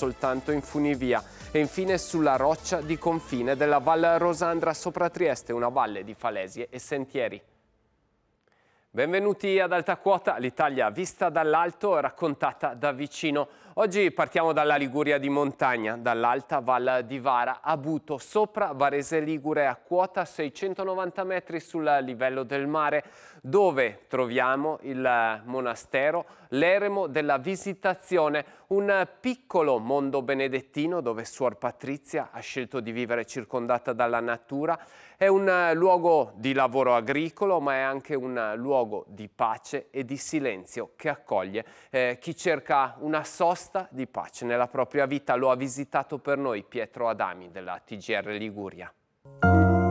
soltanto in funivia. E infine sulla roccia di confine della Val Rosandra sopra Trieste, una valle di falesie e sentieri. Benvenuti ad Alta Quota, l'Italia vista dall'alto, raccontata da vicino. Oggi partiamo dalla Liguria di montagna, dall'alta Val di Vara a Buto, sopra Varese Ligure, a quota 690 metri sul livello del mare, dove troviamo il monastero, l'eremo della Visitazione, un piccolo mondo benedettino dove Suor Patrizia ha scelto di vivere circondata dalla natura. È un luogo di lavoro agricolo, ma è anche un luogo di pace e di silenzio che accoglie chi cerca una sosta di pace nella propria vita. Lo ha visitato per noi Pietro Adami della TGR Liguria.